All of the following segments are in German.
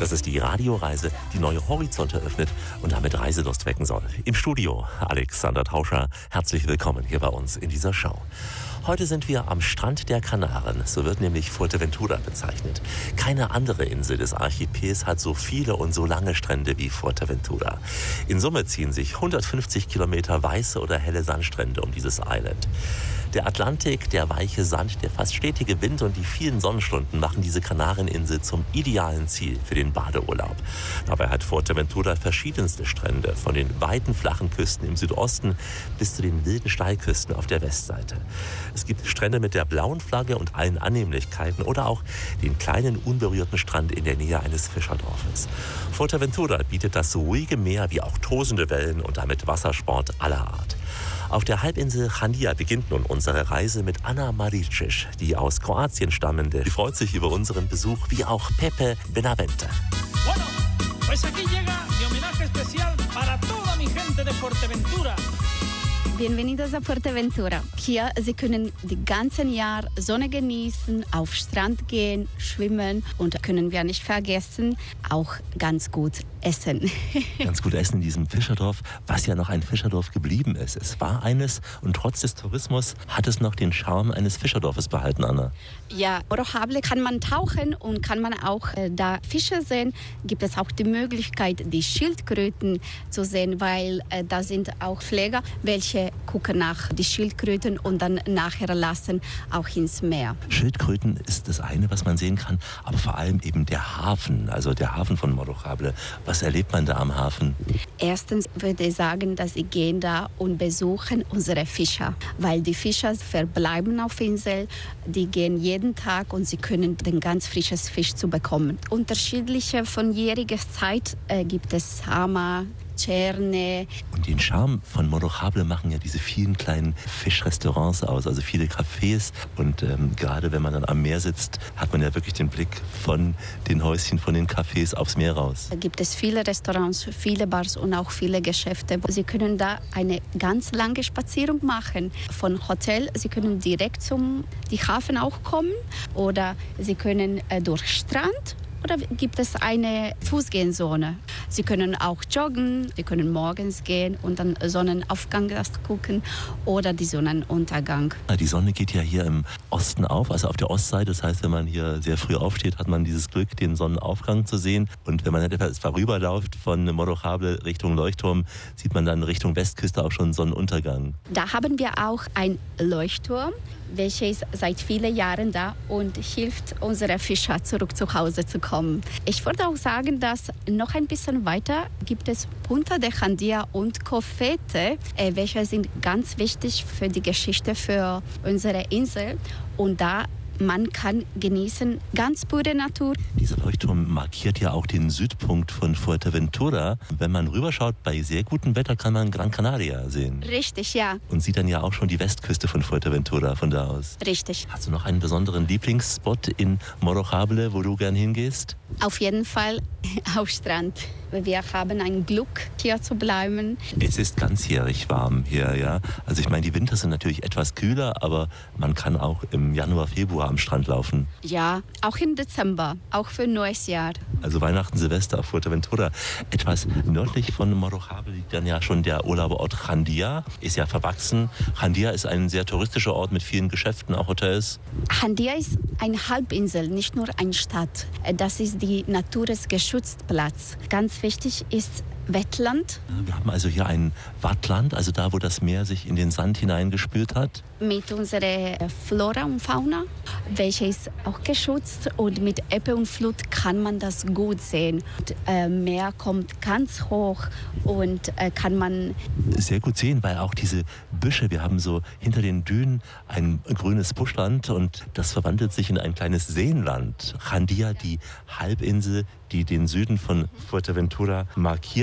Das ist die Radioreise, die neue Horizonte öffnet und damit Reiselust wecken soll. Im Studio Alexander Tauscher. Herzlich willkommen hier bei uns in dieser Show. Heute sind wir am Strand der Kanaren, so wird nämlich Fuerteventura bezeichnet. Keine andere Insel des Archipels hat so viele und so lange Strände wie Fuerteventura. In Summe ziehen sich 150 Kilometer weiße oder helle Sandstrände um dieses Island. Der Atlantik, der weiche Sand, der fast stetige Wind und die vielen Sonnenstunden machen diese Kanareninsel zum idealen Ziel für den Badeurlaub. Dabei hat Fuerteventura verschiedenste Strände, von den weiten, flachen Küsten im Südosten bis zu den wilden Steilküsten auf der Westseite. Es gibt Strände mit der blauen Flagge und allen Annehmlichkeiten oder auch den kleinen, unberührten Strand in der Nähe eines Fischerdorfes. Fuerteventura bietet das ruhige Meer wie auch tosende Wellen und damit Wassersport aller Art. Auf der Halbinsel Chandia beginnt nun unsere Reise mit Ana Maricic, die aus Kroatien stammende. Sie freut sich über unseren Besuch, wie auch Pepe Benavente. Bueno, pues aquí llega mi homenaje especial para toda mi gente de Fuerteventura. Bienvenidos a Fuerteventura. Hier, Sie können die ganzen Jahr Sonne genießen, auf Strand gehen, schwimmen und können wir nicht vergessen, auch ganz gut essen. Ganz gut essen in diesem Fischerdorf, was ja noch ein Fischerdorf geblieben ist. Es war eines und trotz des Tourismus hat es noch den Charme eines Fischerdorfes behalten, Anna. Ja, Morro-Hable kann man tauchen und kann man auch da Fische sehen. Gibt es auch die Möglichkeit, die Schildkröten zu sehen, weil da sind auch Pfleger, welche gucken nach die Schildkröten und dann nachher lassen auch ins Meer. Schildkröten ist das eine, was man sehen kann, aber vor allem eben der Hafen, also der Hafen von Morro-Hable. Was erlebt man da am Hafen? Erstens würde ich sagen, dass sie gehen da und besuchen unsere Fischer, weil die Fischer verbleiben auf der Insel, die gehen jeden Tag und sie können den ganz frisches Fisch zu bekommen. Unterschiedliche von jähriger Zeit gibt es Hammer, Tscherne. Und den Charme von Morro-Hable machen ja diese vielen kleinen Fischrestaurants aus, also viele Cafés. Und gerade wenn man dann am Meer sitzt, hat man ja wirklich den Blick von den Häuschen, von den Cafés aufs Meer raus. Da gibt es viele Restaurants, viele Bars und auch viele Geschäfte. Sie können da eine ganz lange Spazierung machen. Von Hotel, Sie können direkt zum Hafen auch kommen oder Sie können durch Strand. Oder gibt es eine Fußgehenzone? Sie können auch joggen, Sie können morgens gehen und dann Sonnenaufgang gucken oder die Sonnenuntergang. Die Sonne geht ja hier im Osten auf, also auf der Ostseite. Das heißt, wenn man hier sehr früh aufsteht, hat man dieses Glück, den Sonnenaufgang zu sehen. Und wenn man etwas vorüberläuft von Morro-Hable Richtung Leuchtturm, sieht man dann Richtung Westküste auch schon Sonnenuntergang. Da haben wir auch einen Leuchtturm, welcher ist seit vielen Jahren da und hilft unseren Fischer zurück zu Hause zu kommen. Ich würde auch sagen, dass noch ein bisschen weiter gibt es Punta de Chandia und Cofete, welche sind ganz wichtig für die Geschichte für unsere Insel. Und da man kann genießen ganz pure Natur. Dieser Leuchtturm markiert ja auch den Südpunkt von Fuerteventura. Wenn man rüberschaut, bei sehr gutem Wetter kann man Gran Canaria sehen. Richtig, ja. Und sieht dann ja auch schon die Westküste von Fuerteventura von da aus. Richtig. Hast du noch einen besonderen Lieblingsspot in Morro-Hable, wo du gern hingehst? Auf jeden Fall auf Strand. Wir haben ein Glück, hier zu bleiben. Es ist ganzjährig warm hier, ja. Also ich meine, die Winter sind natürlich etwas kühler, aber man kann auch im Januar, Februar am Strand laufen. Ja, auch im Dezember, auch für neues Jahr. Also Weihnachten, Silvester auf Fuerteventura. Etwas nördlich von Morro-Hable liegt dann ja schon der Urlauberort Chandia. Ist ja verwachsen. Chandia ist ein sehr touristischer Ort mit vielen Geschäften, auch Hotels. Chandia ist eine Halbinsel, nicht nur eine Stadt. Das ist die Naturschutzplatz. Ganz wichtig ist Wettland. Wir haben also hier ein Wattland, also da, wo das Meer sich in den Sand hineingespült hat. Mit unserer Flora und Fauna, welche ist auch geschützt. Und mit Ebbe und Flut kann man das gut sehen. Und, Meer kommt ganz hoch und kann man sehr gut sehen, weil auch diese Büsche, wir haben so hinter den Dünen ein grünes Buschland und das verwandelt sich in ein kleines Seenland. Chandia, die Halbinsel, die den Süden von Fuerteventura markiert.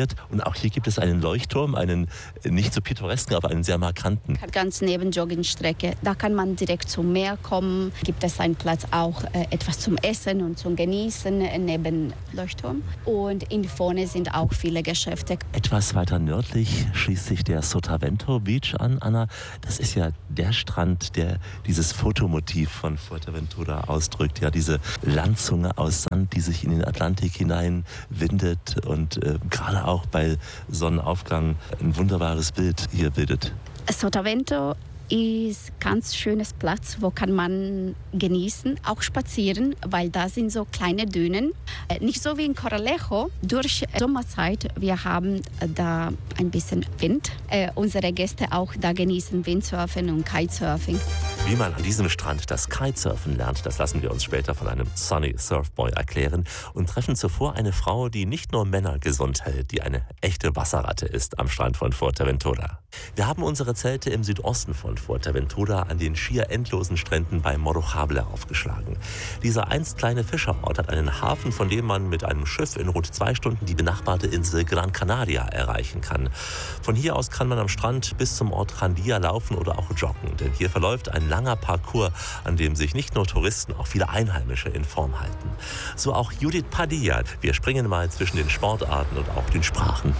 erklärt. Und auch hier gibt es einen Leuchtturm, einen nicht so pittoresken, aber einen sehr markanten. Ganz neben Joggingstrecke. Da kann man direkt zum Meer kommen. Gibt es einen Platz auch etwas zum Essen und zum Genießen neben Leuchtturm. Und in vorne sind auch viele Geschäfte. Etwas weiter nördlich schließt sich der Sotavento Beach an, Anna. Das ist ja der Strand, der dieses Fotomotiv von Fuerteventura ausdrückt. Ja, diese Landzunge aus Sand, die sich in den Atlantik hinein windet und gerade auch bei Sonnenaufgang ein wunderbares Bild hier bildet. Sotavento ist ein ganz schönes Platz, wo kann man genießen, auch spazieren, weil da sind so kleine Dünen. Nicht so wie in Coralejo. Durch Sommerzeit, wir haben da ein bisschen Wind. Unsere Gäste auch da genießen Windsurfen und Kitesurfing. Wie man an diesem Strand das Kitesurfen lernt, das lassen wir uns später von einem Sunny Surfboy erklären und treffen zuvor eine Frau, die nicht nur Männer gesund hält, die eine echte Wasserratte ist am Strand von Fuerteventura. Wir haben unsere Zelte im Südosten von Fuerteventura an den schier endlosen Stränden bei Morrojable aufgeschlagen. Dieser einst kleine Fischerort hat einen Hafen, von dem man mit einem Schiff in rund 2 Stunden die benachbarte Insel Gran Canaria erreichen kann. Von hier aus kann man am Strand bis zum Ort Jandia laufen oder auch joggen, denn hier verläuft ein langer Parcours, an dem sich nicht nur Touristen, auch viele Einheimische in Form halten. So auch Judith Padilla. Wir springen mal zwischen den Sportarten und auch den Sprachen.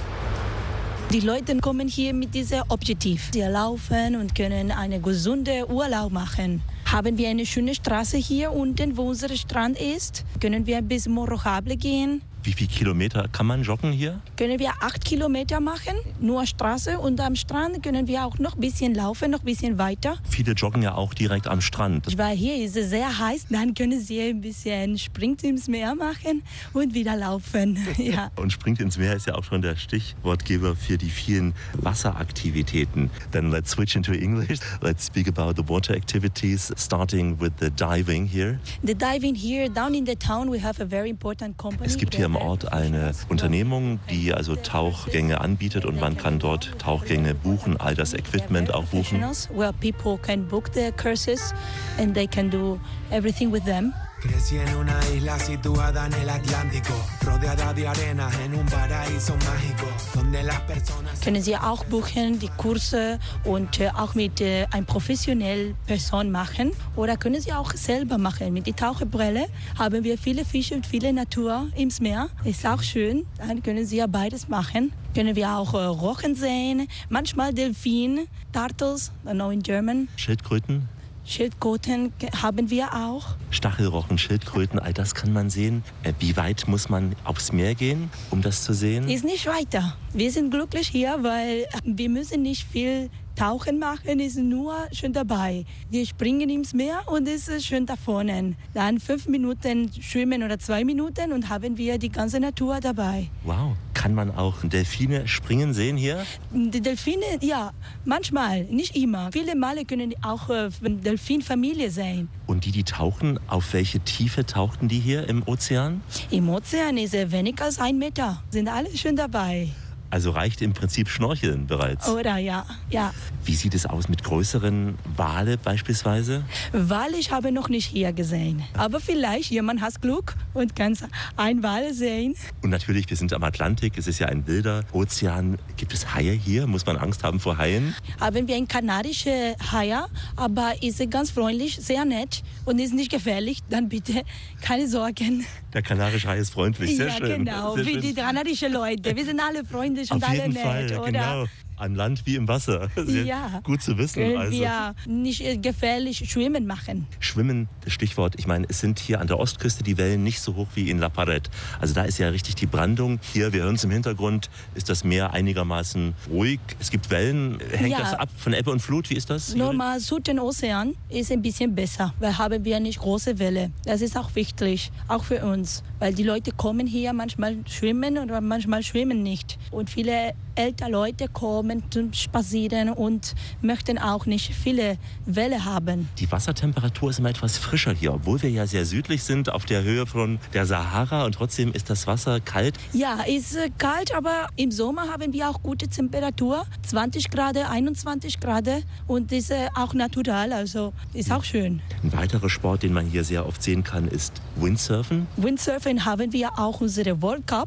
Die Leute kommen hier mit diesem Objektiv. Sie laufen und können einen gesunden Urlaub machen. Haben wir eine schöne Straße hier unten, wo unser Strand ist, können wir bis Morrojable gehen. Wie viele Kilometer kann man joggen hier? Können wir 8 Kilometer machen, nur Straße, und am Strand können wir auch noch ein bisschen laufen, noch ein bisschen weiter. Viele joggen ja auch direkt am Strand. Weil hier ist es sehr heiß, dann können sie ein bisschen Springt ins Meer machen und wieder laufen. Ja. Und Springt ins Meer ist ja auch schon der Stichwortgeber für die vielen Wasseraktivitäten. Then let's switch into English. Let's speak about the water activities, starting with the diving here. The diving here, down in the town, we have a very important company. Es gibt hier im Ort eine Unternehmung, die also Tauchgänge anbietet und man kann dort Tauchgänge buchen, all das Equipment auch buchen. Where people can book their courses and they can do everything with them. Crecí en una isla situada en el Atlántico, rodeada de arenas en un paraíso mágico, donde las personas... Können Sie auch buchen, die Kurse und auch mit einer professionellen Person machen. Oder können Sie auch selber machen. Mit der Taucherbrille haben wir viele Fische und viele Natur im Meer. Ist auch schön, dann können Sie ja beides machen. Können wir auch Rochen sehen, manchmal Delfine, Turtles, I know in German. Schildkröten? Schildkröten haben wir auch. Stachelrochen, Schildkröten, all das kann man sehen. Wie weit muss man aufs Meer gehen, um das zu sehen? Ist nicht weiter. Wir sind glücklich hier, weil wir müssen nicht viel Tauchen machen, ist nur schön dabei. Wir springen ins Meer und es ist schön da vorne. Dann 5 Minuten schwimmen oder 2 Minuten und haben wir die ganze Natur dabei. Wow. Kann man auch Delfine springen sehen hier? Die Delfine, ja, manchmal, nicht immer. Viele Male können auch Delfinfamilie sein. Und die tauchen, auf welche Tiefe tauchten die hier im Ozean? Im Ozean ist es weniger als 1 Meter. Sind alle schön dabei. Also reicht im Prinzip Schnorcheln bereits? Oder ja. Wie sieht es aus mit größeren Wale beispielsweise? Wale ich habe noch nicht hier gesehen. Aber vielleicht jemand hat Glück und kann einen Wal sehen. Und natürlich, wir sind am Atlantik, es ist ja ein wilder Ozean. Gibt es Haie hier? Muss man Angst haben vor Haien? Haben wir einen kanadischen Haie, aber ist ganz freundlich, sehr nett und ist nicht gefährlich. Dann bitte keine Sorgen. Der kanarische Hai ist freundlich, sehr schön. Ja, genau, sehr wie schön. Die kanadischen Leute. Wir sind alle freundlich und Auf alle jeden nett, Fall, oder? genau. An Land wie im Wasser. Sehr ja. Gut zu wissen. Können also. wir nicht gefährlich schwimmen machen. Schwimmen, das Stichwort. Ich meine, es sind hier an der Ostküste die Wellen nicht so hoch wie in La Parrette. Also da ist ja richtig die Brandung. Hier, wir hören es im Hintergrund, ist das Meer einigermaßen ruhig. Es gibt Wellen. Hängt das ab von Ebbe und Flut? Wie ist das? Normal Südozean ist ein bisschen besser, weil haben wir nicht große Welle. Das ist auch wichtig, auch für uns. Weil die Leute kommen hier manchmal schwimmen oder manchmal schwimmen nicht. Und viele ältere Leute kommen zum Spazieren und möchten auch nicht viele Welle haben. Die Wassertemperatur ist immer etwas frischer hier, obwohl wir ja sehr südlich sind, auf der Höhe von der Sahara. Und trotzdem ist das Wasser kalt. Ja, ist kalt, aber im Sommer haben wir auch gute Temperatur. 20 Grad, 21 Grad. Und ist auch natural, also ist auch schön. Ein weiterer Sport, den man hier sehr oft sehen kann, ist Windsurfen. Windsurfen haben wir auch unsere World Cup.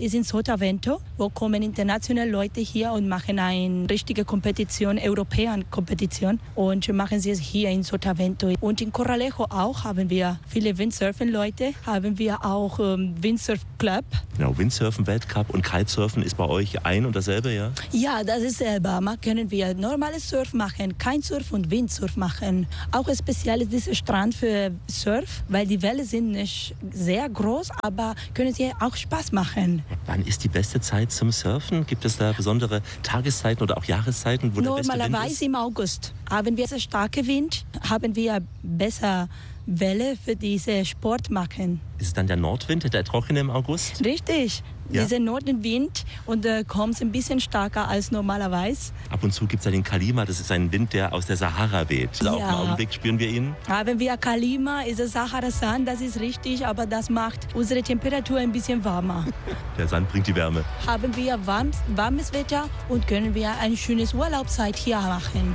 ist in Sotavento, wo kommen internationale Leute hier und machen eine richtige Kompetition, Europäer-Kompetition und machen sie es hier in Sotavento. Und in Corralejo auch haben wir viele Windsurfen-Leute, haben wir auch Windsurf-Club. Genau, Windsurfen-Weltcup und Kitesurfen ist bei euch ein und dasselbe, ja? Ja, das ist selber. Man können wir normales Surf machen, Kitesurf und Windsurf machen. Auch speziell ist dieser Strand für Surf, weil die Wellen sind nicht sehr groß, aber können sie auch Spaß machen. Wann ist die beste Zeit zum Surfen? Gibt es da besondere Tageszeiten oder auch Jahreszeiten, wo der beste Wind ist? Normalerweise im August. Haben wir starke Wind, haben wir besser Welle für diesen Sport machen. Ist es dann der Nordwind, der trockene im August? Richtig. Ja. Dieser Nordwind und kommt ein bisschen stärker als normalerweise. Ab und zu gibt es ja den Kalima, das ist ein Wind, der aus der Sahara weht. Also ja. Auf den Augenblick spüren wir ihn. Haben wir Kalima, ist es Sahara-Sand, das ist richtig, aber das macht unsere Temperatur ein bisschen warmer. Der Sand bringt die Wärme. Haben wir warmes Wetter und können wir eine schöne Urlaubszeit hier machen.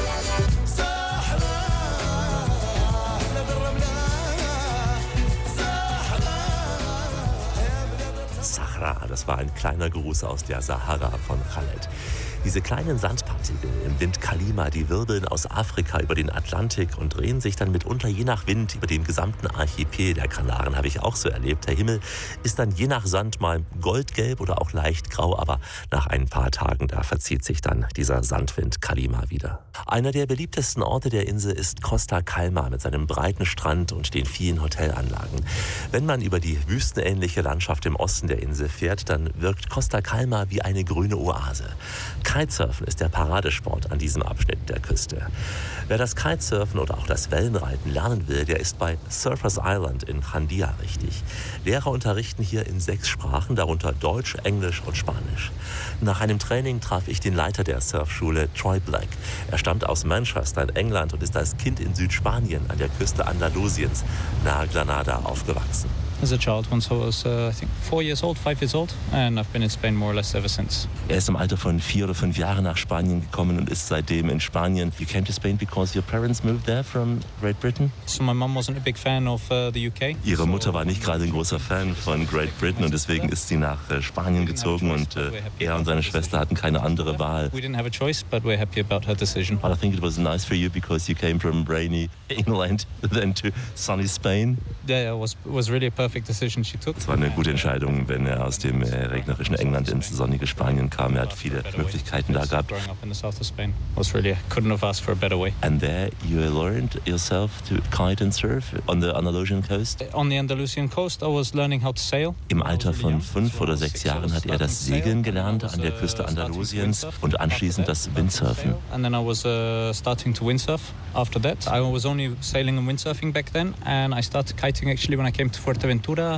Sahara, das war ein kleiner Gruß aus der Sahara von Khaled. Diese kleinen Sandpartikel im Wind Kalima, die wirbeln aus Afrika über den Atlantik und drehen sich dann mitunter je nach Wind über den gesamten Archipel der Kanaren, habe ich auch so erlebt. Der Himmel ist dann je nach Sand mal goldgelb oder auch leicht grau, aber nach ein paar Tagen, da verzieht sich dann dieser Sandwind Kalima wieder. Einer der beliebtesten Orte der Insel ist Costa Calma mit seinem breiten Strand und den vielen Hotelanlagen. Wenn man über die wüstenähnliche Landschaft im Osten der Insel fährt, dann wirkt Costa Calma wie eine grüne Oase. Kitesurfen ist der Paradesport an diesem Abschnitt der Küste. Wer das Kitesurfen oder auch das Wellenreiten lernen will, der ist bei Surfers Island in Jandia richtig. Lehrer unterrichten hier in 6 Sprachen, darunter Deutsch, Englisch und Spanisch. Nach einem Training traf ich den Leiter der Surfschule, Troy Black. Er stammt aus Manchester in England und ist als Kind in Südspanien an der Küste Andalusiens nahe Granada aufgewachsen. As a child, once I was, I think, 5 years old, and I've been in Spain more or less ever since. Er ist im Alter von 4 oder 5 Jahren nach Spanien gekommen und ist seitdem in Spanien. You came to Spain because your parents moved there from Great Britain? So my mum wasn't a big fan of the UK. Ihre Mutter war nicht gerade ein großer Fan von Great Britain und deswegen ist sie nach Spanien gezogen und er und seine Schwester hatten keine andere Wahl. We didn't have a choice, but we're happy about her decision. But I think it was nice for you because you came from rainy England then to sunny Spain. Yeah, it was really a perfect decision she took. Es war eine gute Entscheidung, wenn er aus dem regnerischen England ins sonnige Spanien kam. Er hat viele Möglichkeiten da gehabt. Growing up in the south of Spain was really, couldn't have asked for a better way. And there you learned yourself to kite and surf on the Andalusian coast? On the Andalusian coast, I was learning how to sail. Im Alter von 5 oder 6 Jahren hat er das Segeln gelernt an der Küste Andalusiens und anschließend das Windsurfen. And then I was starting to windsurf after that. I was only sailing and windsurfing back then, and I started kiting actually when I came to Fuerteventura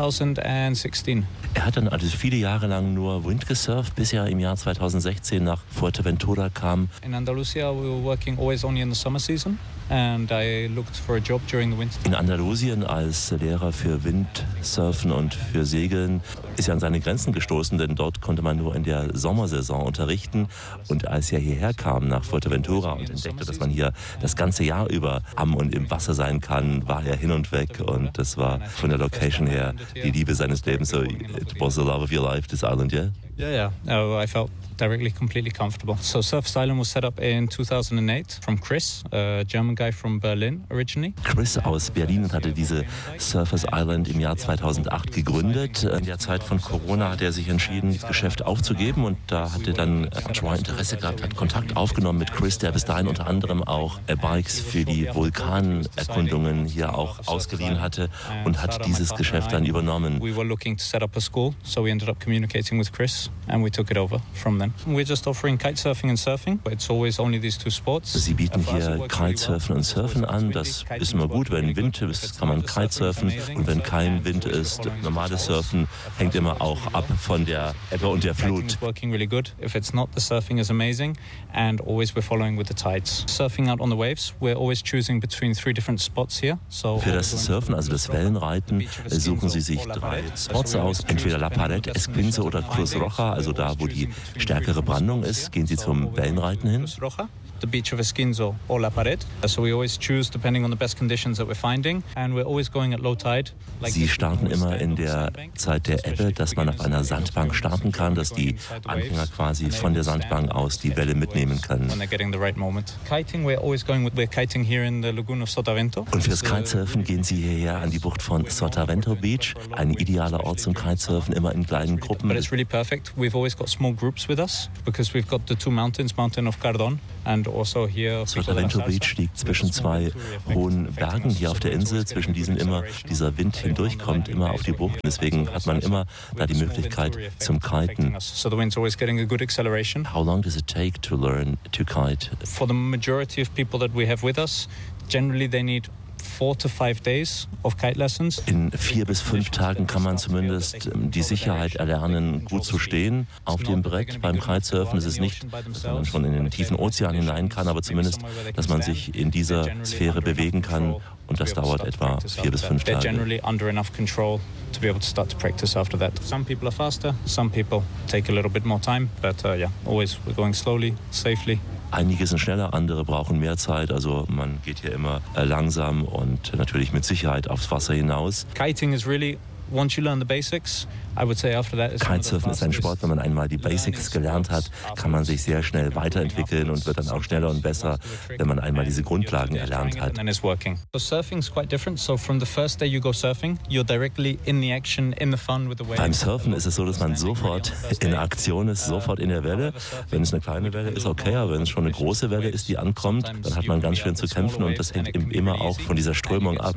2016. Er hat dann also viele Jahre lang nur Wind gesurft, bis er im Jahr 2016 nach Fuerteventura kam. In Andalusia, we were working always only in the summer season, and I looked for a job during the winter. In Andalusien als Lehrer für Windsurfen und für Segeln ist er an seine Grenzen gestoßen, denn dort konnte man nur in der Sommersaison unterrichten. Und als er hierher kam nach Fuerteventura und entdeckte, dass man hier das ganze Jahr über am und im Wasser sein kann, war er hin und weg. Und das war von der Location her die Liebe seines Lebens. So, it was the love of your life, this island, yeah? Yeah. I felt directly, completely comfortable. So Surfers Island was set up in 2008 from Chris, a German guy from Berlin originally. Chris aus Berlin hatte diese Surfers Island im Jahr 2008 gegründet. In der Zeit von Corona hat er sich entschieden, das Geschäft aufzugeben und da hatte dann Troy Interesse gehabt, hat Kontakt aufgenommen mit Chris, der bis dahin unter anderem auch Bikes für die Vulkanerkundungen hier auch ausgeliehen hatte und hat dieses Geschäft dann übernommen. We were looking to set up a school, so we ended up communicating with Chris and we took it over from then. We're just offering kitesurfing and surfing, but it's always only these 2 sports. Sie bieten hier Kitesurfen und Surfen an. Das ist immer gut, wenn Wind ist, kann man Kitesurfen und wenn kein Wind ist, normales Surfen hängt immer auch ab von der Ebbe und der Flut. It's working really good. If it's not, the surfing is amazing and always we're following with the tides. Surfing out on the waves, we're always choosing between 3 different spots here. So für das Surfen, also das Wellenreiten, suchen Sie sich 3 Spots aus, entweder La Pared, Esquinze oder Cruz Roja, also da, wo die stärkere Brandung ist, gehen Sie zum Wellenreiten hin. the beach of Esquinzo or La Pared. So we always choose depending on the best conditions that we're finding, and we're always going at low tide. Sie starten immer in der Zeit der Ebbe, dass man auf einer Sandbank starten kann, dass die Anfänger quasi von der Sandbank aus die Welle mitnehmen können. Und fürs Kitesurfen gehen Sie hierher an die Bucht von Sotavento Beach, ein idealer Ort zum Kitesurfen, immer in kleinen Gruppen. But it's really perfect. We've always got small groups with us because we've got the two mountains, Mountain of Cardon and also here. Sotavento Beach liegt zwischen zwei hohen Bergen hier auf der Insel, zwischen diesen immer dieser Wind hindurchkommt, immer auf die Bucht. Deswegen hat man immer da die Möglichkeit zum Kiten. So the wind's always getting a good acceleration. How long does it take to learn to kite? For the majority of people that we have with us, generally they need 4 to 5 days of kite lessons. In 4 bis 5 Tagen kann man zumindest die Sicherheit erlernen, gut zu stehen auf dem Brett beim Kitesurfen. Es ist nicht, dass man schon in den tiefen Ozean hinein kann, aber zumindest, dass man sich in dieser Sphäre bewegen kann. Und das dauert etwa 4 bis 5 Tage. They're generally under enough control to be able to start to practice after that. Some people are faster, some people take a little bit more time, but always we're going slowly, safely. Einige sind schneller, andere brauchen mehr Zeit. Also man geht hier immer langsam und natürlich mit Sicherheit aufs Wasser hinaus. Kiting is really, once you learn the basics, I would say after that. Kitesurfen ist ein Sport, wenn man einmal die Basics gelernt hat, kann man sich sehr schnell weiterentwickeln und wird dann auch schneller und besser, wenn man einmal diese Grundlagen erlernt hat. Beim Surfen ist es so, dass man sofort in Aktion ist, sofort in der Welle. Wenn es eine kleine Welle ist, okay, aber wenn es schon eine große Welle ist, die ankommt, dann hat man ganz schön zu kämpfen und das hängt immer auch von dieser Strömung ab.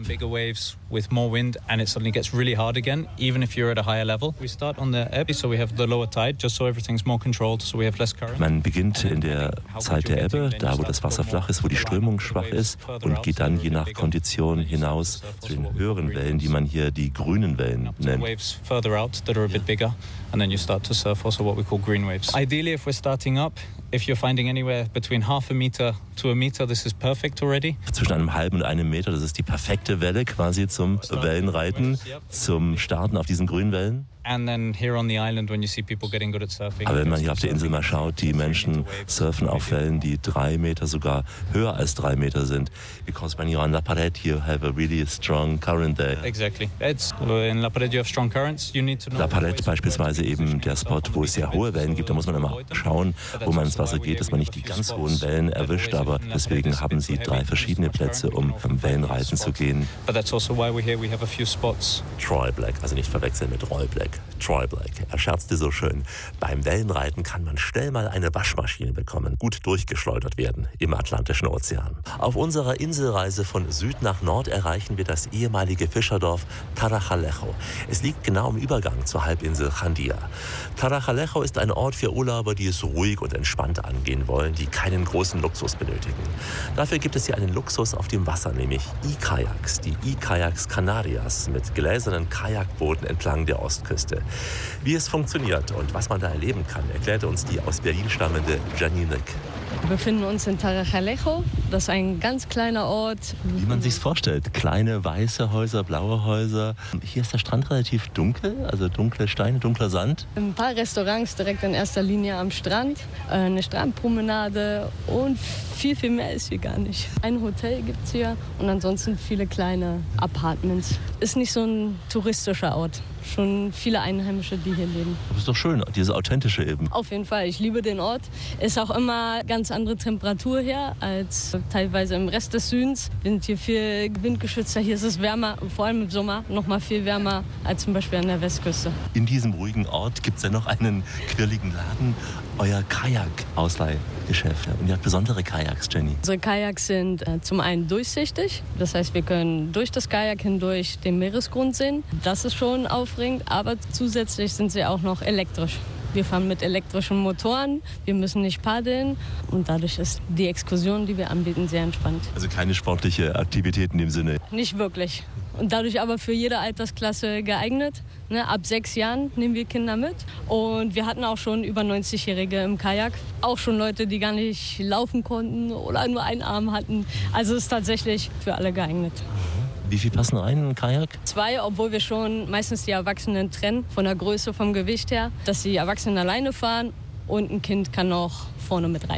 We start on the Ebbe, so we have the lower tide, just so everything's more controlled, so we have less current. Man beginnt in der Zeit der Ebbe, da wo das Wasser flach ist, wo die Strömung schwach ist und geht dann je nach Kondition hinaus zu den höheren Wellen, die man hier die grünen Wellen nennt. Waves further out that are a bit bigger, and then you start to surf also what we call green waves. Ideally, if we're starting up, if you're finding anywhere between half a meter to a meter, this is perfect already. Zwischen einem halben und einem Meter, das ist die perfekte Welle quasi zum Wellenreiten, zum Starten auf diesen grünen Wellen. And then here on the island, when you see people getting good at surfing. Aber wenn man hier auf der Insel mal schaut, die Menschen surfen auf Wellen, die 3 Meter, sogar höher als 3 Meter sind. Because when you're on La Pared, you have a really strong current there. Exactly. In La Pared you have strong currents. You need to know. La Pared beispielsweise eben der Spot, wo es sehr hohe Wellen gibt. Da muss man immer schauen, wo man ins Wasser geht, dass man nicht die ganz hohen Wellen erwischt. Aber deswegen haben sie 3 verschiedene Plätze, um Wellenreiten zu gehen. But that's also why we're here. We have a few spots. Troy Black, also nicht verwechseln mit Roy Black. Troy Black, er scherzte so schön. Beim Wellenreiten kann man schnell mal eine Waschmaschine bekommen, gut durchgeschleudert werden im Atlantischen Ozean. Auf unserer Inselreise von Süd nach Nord erreichen wir das ehemalige Fischerdorf Tarajalejo. Es liegt genau im Übergang zur Halbinsel Jandía. Tarajalejo ist ein Ort für Urlauber, die es ruhig und entspannt angehen wollen, die keinen großen Luxus benötigen. Dafür gibt es hier einen Luxus auf dem Wasser, nämlich E-Kayaks, die E-Kayaks Canarias mit gläsernen Kajakbooten entlang der Ostküste. Wie es funktioniert und was man da erleben kann, erklärte uns die aus Berlin stammende Janine Rick. Wir befinden uns in Tarajalejo. Das ist ein ganz kleiner Ort. Wie man sich's vorstellt. Kleine weiße Häuser, blaue Häuser. Hier ist der Strand relativ dunkel, also dunkle Steine, dunkler Sand. Ein paar Restaurants direkt in erster Linie am Strand. Eine Strandpromenade und viel, viel mehr ist hier gar nicht. Ein Hotel gibt's hier und ansonsten viele kleine Apartments. Ist nicht so ein touristischer Ort. Schon viele Einheimische, die hier leben. Das ist doch schön, diese authentische eben. Auf jeden Fall, ich liebe den Ort. Ist auch immer ganz andere Temperatur hier als teilweise im Rest des Südens. Wir sind hier viel windgeschützter, hier ist es wärmer, vor allem im Sommer noch mal viel wärmer als zum Beispiel an der Westküste. In diesem ruhigen Ort gibt es ja noch einen quirligen Laden, euer Kajak-Ausleihgeschäft. Und ihr habt besondere Kajaks, Jenny. Unsere Kajaks sind zum einen durchsichtig, das heißt, wir können durch das Kajak hindurch den Meeresgrund sehen. Das ist schon aufregend, aber zusätzlich sind sie auch noch elektrisch. Wir fahren mit elektrischen Motoren, wir müssen nicht paddeln und dadurch ist die Exkursion, die wir anbieten, sehr entspannt. Also keine sportliche Aktivität in dem Sinne? Nicht wirklich. Und dadurch aber für jede Altersklasse geeignet. Ab 6 Jahren nehmen wir Kinder mit. Und wir hatten auch schon über 90-Jährige im Kajak. Auch schon Leute, die gar nicht laufen konnten oder nur einen Arm hatten. Also es ist tatsächlich für alle geeignet. Wie viel passen rein in einen Kajak? 2, obwohl wir schon meistens die Erwachsenen trennen, von der Größe, vom Gewicht her. Dass die Erwachsenen alleine fahren und ein Kind kann auch vorne mit rein.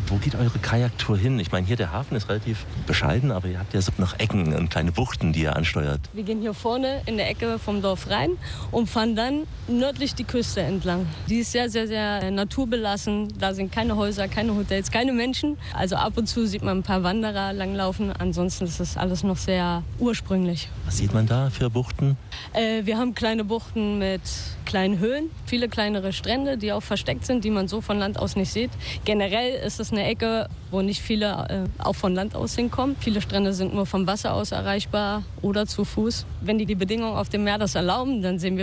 Wo geht eure Kajaktour hin? Ich meine, hier der Hafen ist relativ bescheiden, aber ihr habt ja so noch Ecken und kleine Buchten, die ihr ansteuert. Wir gehen hier vorne in der Ecke vom Dorf rein und fahren dann nördlich die Küste entlang. Die ist sehr, sehr, sehr naturbelassen. Da sind keine Häuser, keine Hotels, keine Menschen. Also ab und zu sieht man ein paar Wanderer langlaufen. Ansonsten ist das alles noch sehr ursprünglich. Was sieht man da für Buchten? Wir haben kleine Buchten mit kleinen Höhen, viele kleinere Strände, die auch versteckt sind, die man so von Land aus nicht sieht. Generell ist es eine Ecke, wo nicht viele auch von Land aus hinkommen. Viele Strände sind nur vom Wasser aus erreichbar oder zu Fuß. Wenn die Bedingungen auf dem Meer das erlauben, dann sehen wir